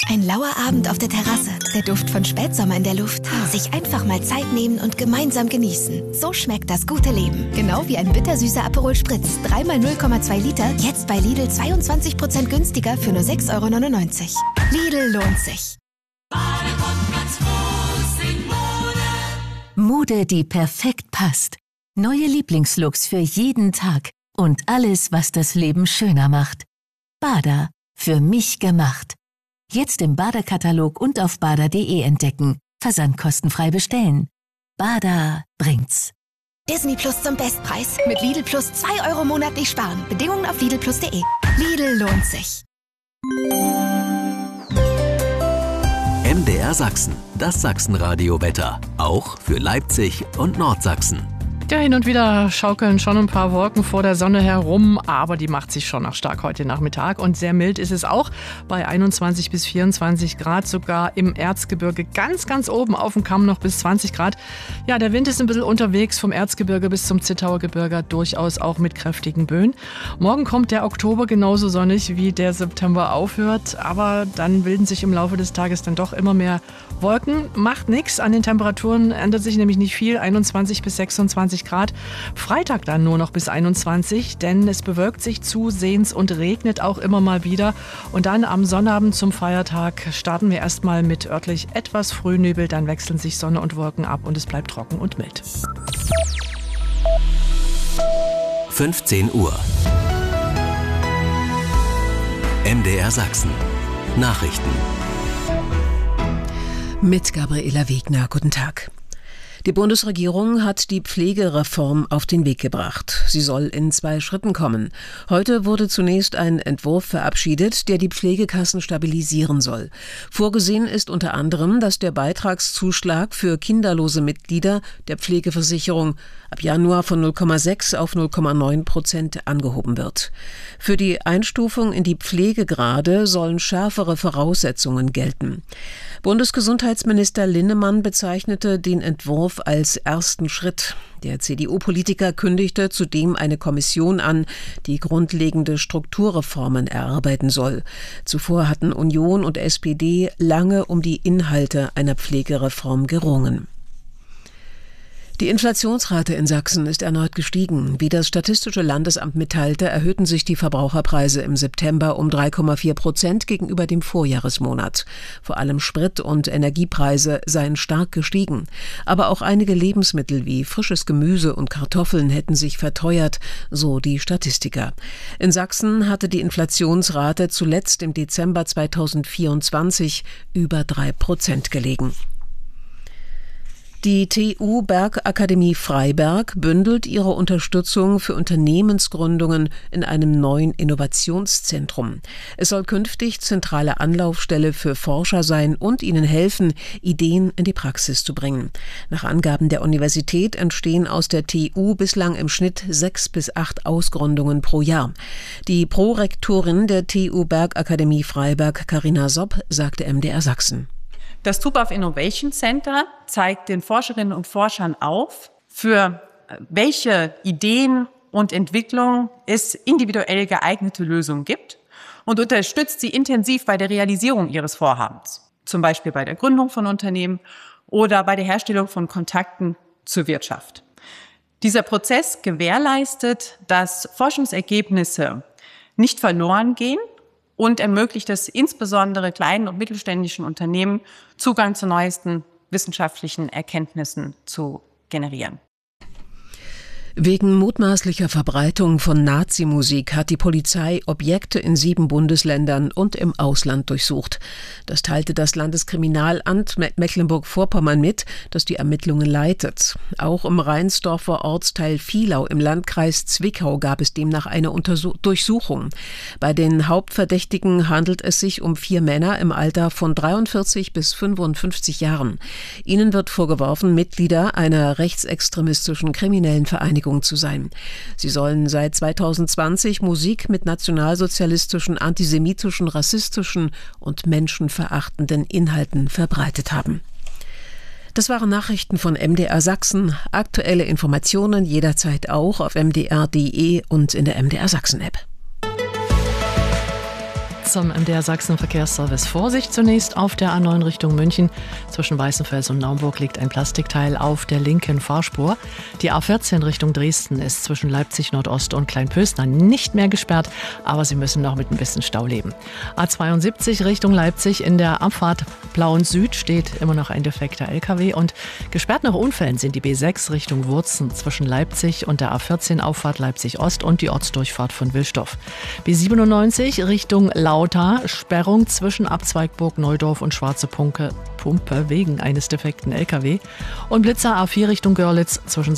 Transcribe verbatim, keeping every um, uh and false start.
Ein lauer Abend auf der Terrasse, der Duft von Spätsommer in der Luft. Sich einfach mal Zeit nehmen und gemeinsam genießen. So schmeckt das gute Leben. Genau wie ein bittersüßer Aperol Spritz. Dreimal null Komma zwei Liter, jetzt bei Lidl zweiundzwanzig Prozent günstiger für nur sechs Euro neunundneunzig. Lidl lohnt sich. Mode, die perfekt passt. Neue Lieblingslooks für jeden Tag. Und alles, was das Leben schöner macht. Bada, für mich gemacht. Jetzt im Bada-Katalog und auf bada punkt de entdecken. Versandkostenfrei bestellen. Bada bringt's. Disney Plus zum Bestpreis. Mit Lidl Plus zwei Euro monatlich sparen. Bedingungen auf lidl plus punkt de. Lidl lohnt sich. M D R Sachsen, das Sachsenradio-Wetter. Auch für Leipzig und Nordsachsen. Ja, hin und wieder schaukeln schon ein paar Wolken vor der Sonne herum, aber die macht sich schon noch stark heute Nachmittag und sehr mild ist es auch bei einundzwanzig bis vierundzwanzig Grad, sogar im Erzgebirge ganz, ganz oben auf dem Kamm noch bis zwanzig Grad. Ja, der Wind ist ein bisschen unterwegs vom Erzgebirge bis zum Zittauer Gebirge, durchaus auch mit kräftigen Böen. Morgen kommt der Oktober genauso sonnig, wie der September aufhört, aber dann bilden sich im Laufe des Tages dann doch immer mehr Wolken. Macht nichts, an den Temperaturen ändert sich nämlich nicht viel, einundzwanzig bis sechsundzwanzig Grad. Freitag dann nur noch bis einundzwanzig, denn es bewölkt sich zusehends und regnet auch immer mal wieder. Und dann am Sonnabend zum Feiertag starten wir erstmal mit örtlich etwas Frühnebel, dann wechseln sich Sonne und Wolken ab und es bleibt trocken und mild. fünfzehn Uhr. M D R Sachsen. Nachrichten. Mit Gabriela Wegner. Guten Tag. Die Bundesregierung hat die Pflegereform auf den Weg gebracht. Sie soll in zwei Schritten kommen. Heute wurde zunächst ein Entwurf verabschiedet, der die Pflegekassen stabilisieren soll. Vorgesehen ist unter anderem, dass der Beitragszuschlag für kinderlose Mitglieder der Pflegeversicherung ab Januar von null Komma sechs auf null Komma neun Prozent angehoben wird. Für die Einstufung in die Pflegegrade sollen schärfere Voraussetzungen gelten. Bundesgesundheitsminister Linnemann bezeichnete den Entwurf als ersten Schritt. Der C D U-Politiker kündigte zudem eine Kommission an, die grundlegende Strukturreformen erarbeiten soll. Zuvor hatten Union und S P D lange um die Inhalte einer Pflegereform gerungen. Die Inflationsrate in Sachsen ist erneut gestiegen. Wie das Statistische Landesamt mitteilte, erhöhten sich die Verbraucherpreise im September um drei Komma vier Prozent gegenüber dem Vorjahresmonat. Vor allem Sprit- und Energiepreise seien stark gestiegen. Aber auch einige Lebensmittel wie frisches Gemüse und Kartoffeln hätten sich verteuert, so die Statistiker. In Sachsen hatte die Inflationsrate zuletzt im Dezember zweitausendvierundzwanzig über drei Prozent gelegen. Die T U Bergakademie Freiberg bündelt ihre Unterstützung für Unternehmensgründungen in einem neuen Innovationszentrum. Es soll künftig zentrale Anlaufstelle für Forscher sein und ihnen helfen, Ideen in die Praxis zu bringen. Nach Angaben der Universität entstehen aus der T U bislang im Schnitt sechs bis acht Ausgründungen pro Jahr. Die Prorektorin der T U Bergakademie Freiberg, Carina Sopp, sagte M D R Sachsen. Das Zupav Innovation Center zeigt den Forscherinnen und Forschern auf, für welche Ideen und Entwicklungen es individuell geeignete Lösungen gibt und unterstützt sie intensiv bei der Realisierung ihres Vorhabens, zum Beispiel bei der Gründung von Unternehmen oder bei der Herstellung von Kontakten zur Wirtschaft. Dieser Prozess gewährleistet, dass Forschungsergebnisse nicht verloren gehen und ermöglicht es insbesondere kleinen und mittelständischen Unternehmen, Zugang zu neuesten wissenschaftlichen Erkenntnissen zu generieren. Wegen mutmaßlicher Verbreitung von Nazi-Musik hat die Polizei Objekte in sieben Bundesländern und im Ausland durchsucht. Das teilte das Landeskriminalamt Mecklenburg-Vorpommern mit, das die Ermittlungen leitet. Auch im Rheinsdorfer Ortsteil Vielau im Landkreis Zwickau gab es demnach eine Untersuch- Durchsuchung. Bei den Hauptverdächtigen handelt es sich um vier Männer im Alter von dreiundvierzig bis fünfundfünfzig Jahren. Ihnen wird vorgeworfen, Mitglieder einer rechtsextremistischen kriminellen Vereinigung zu sein. Sie sollen seit zweitausendzwanzig Musik mit nationalsozialistischen, antisemitischen, rassistischen und menschenverachtenden Inhalten verbreitet haben. Das waren Nachrichten von M D R Sachsen. Aktuelle Informationen jederzeit auch auf m d r punkt d e und in der M D R Sachsen App. zum M D R Sachsen Verkehrsservice. Vorsicht zunächst auf der A neun Richtung München. Zwischen Weißenfels und Naumburg liegt ein Plastikteil auf der linken Fahrspur. Die A vierzehn Richtung Dresden ist zwischen Leipzig Nordost und Kleinpösner nicht mehr gesperrt, aber Sie müssen noch mit ein bisschen Stau leben. A zweiundsiebzig Richtung Leipzig in der Abfahrt Plauen Süd steht immer noch ein defekter L K W und gesperrt nach Unfällen sind die B sechs Richtung Wurzen zwischen Leipzig und der A vierzehn Auffahrt Leipzig Ost und die Ortsdurchfahrt von Willstoff. B siebenundneunzig Richtung Lauter, Sperrung zwischen Abzweig Burg-Neudorf und Schwarze Pumpe, Pumpe wegen eines defekten L K W. Und Blitzer A vier Richtung Görlitz zwischen